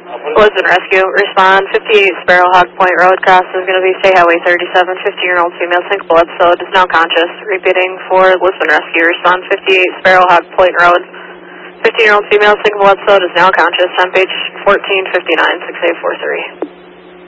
Lisbon Rescue, respond 58 Sparrowhawk Point Road, cross is going to be State Highway 37, 15-year-old female syncopal episode is now conscious. Repeating for Lisbon Rescue, respond 58 Sparrowhawk Point Road, 15-year-old female syncopal episode is now conscious on page 1459, 6843.